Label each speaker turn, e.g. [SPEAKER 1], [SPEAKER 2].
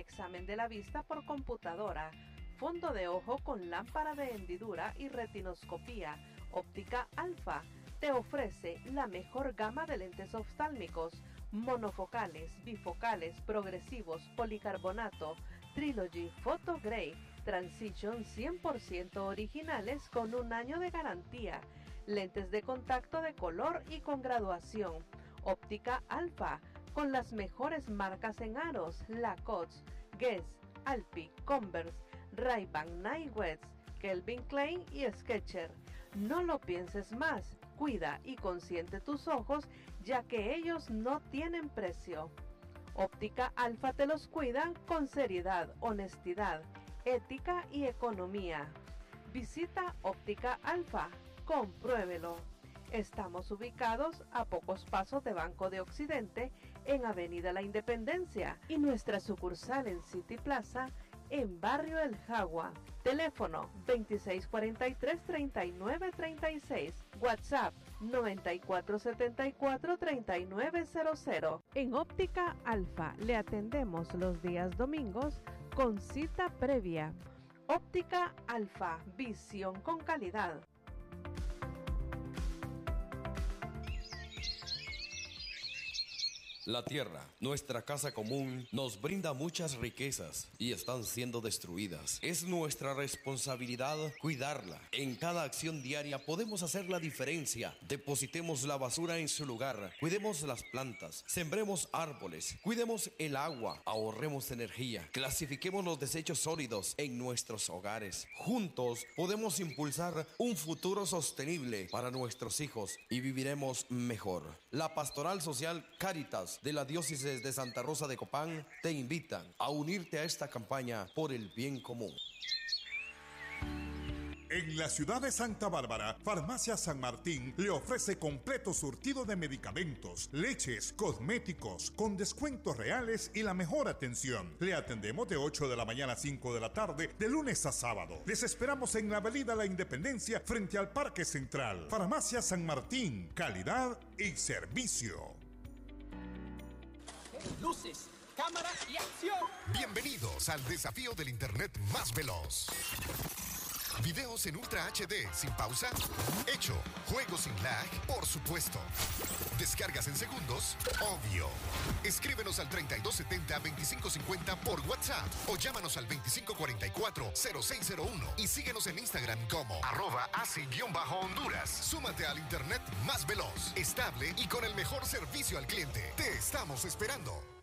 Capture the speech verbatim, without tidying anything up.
[SPEAKER 1] examen de la vista por computadora, fondo de ojo con lámpara de hendidura y retinoscopía. Óptica Alfa te ofrece la mejor gama de lentes oftálmicos, monofocales, bifocales, progresivos, policarbonato, Trilogy, Photo Gray, Transition cien por ciento originales con un año de garantía, lentes de contacto de color y con graduación. Óptica Alfa, con las mejores marcas en aros, Lacoste, Guess, Alpi, Converse, Ray-Ban, Nike, Calvin Klein y Skechers. No lo pienses más, cuida y consiente tus ojos, ya que ellos no tienen precio. Óptica Alfa te los cuida con seriedad, honestidad, ética y economía. Visita Óptica Alfa, compruébelo. Estamos ubicados a pocos pasos de Banco de Occidente en Avenida La Independencia y nuestra sucursal en City Plaza en Barrio El Jagua. Teléfono veintiséis cuarenta y tres, treinta y nueve treinta y seis. WhatsApp noventa y cuatro setenta y cuatro, treinta y nueve cero cero. En Óptica Alfa le atendemos los días domingos con cita previa. Óptica Alfa, visión con calidad.
[SPEAKER 2] La tierra, nuestra casa común, nos brinda muchas riquezas y están siendo destruidas. Es nuestra responsabilidad cuidarla. En cada acción diaria podemos hacer la diferencia. Depositemos la basura en su lugar, cuidemos las plantas, sembremos árboles, cuidemos el agua, ahorremos energía, clasifiquemos los desechos sólidos en nuestros hogares. Juntos podemos impulsar un futuro sostenible para nuestros hijos y viviremos mejor. La Pastoral Social Cáritas de la Diócesis de Santa Rosa de Copán te invitan a unirte a esta campaña por el bien común.
[SPEAKER 3] En la ciudad de Santa Bárbara, Farmacia San Martín le ofrece completo surtido de medicamentos, leches, cosméticos, con descuentos reales y la mejor atención. Le atendemos de ocho de la mañana a cinco de la tarde, de lunes a sábado. Les esperamos en la Avenida La Independencia, frente al Parque Central. Farmacia San Martín, calidad y servicio.
[SPEAKER 4] Luces, cámara y acción.
[SPEAKER 5] Bienvenidos al desafío del internet más veloz. Videos en Ultra H D sin pausa. Hecho. Juegos sin lag, por supuesto. Descargas en segundos, obvio. Escríbenos al treinta y dos setenta, veinticinco cincuenta por WhatsApp o llámanos al veinticinco cuarenta y cuatro, cero seis cero uno y síguenos en Instagram como arroba asi-honduras. Súmate al internet más veloz, estable y con el mejor servicio al cliente. Te estamos esperando.